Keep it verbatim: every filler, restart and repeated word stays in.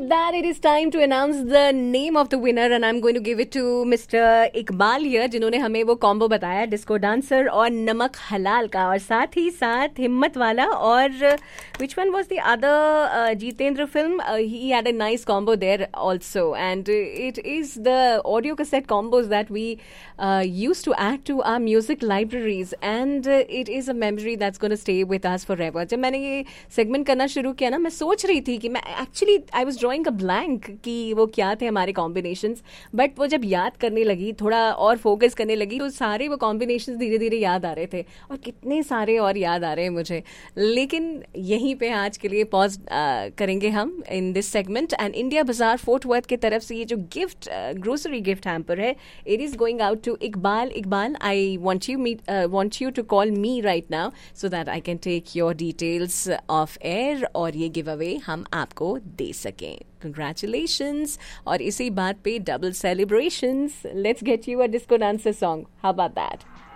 with that, it is time to announce the name of the winner and I'm going to give it to Mister Iqbal here, जिन्होंने हमें वो combo बताया disco dancer और नमक हलाल का, और साथ ही साथ हिम्मत वाला और which one was the other uh, Jitendra film? Uh, he had a nice combo there also, and it is the audio cassette combos that we uh, used to add to our music libraries, and uh, it is a memory that's going to stay with us forever. जब मैंने ये segment करना शुरू किया ना, मैं सोच रही थी कि मैं actually I was drawing a blank कि वो क्या थे हमारे combinations, but वो जब याद करने लगी, थोड़ा और focus करने लगी, तो सारे वो combinations धीरे धीरे याद आ रहे थे, और कितने सारे और याद आ रहे हैं मुझे. लेकिन यहीं पे आज के लिए पॉज करेंगे हम in this segment. And India बाजार फोर्ट वर्थ की तरफ से ये जो गिफ्ट ग्रोसरी गिफ्ट हैम्पर है, it is going out to Iqbal. Iqbal, I want you meet want you to call me right now so that I can take your details of air और ये give away हम आपको दे सकें. Congratulations. और इसी बात पे double celebrations. Let's get you a disco dancer song. How about that?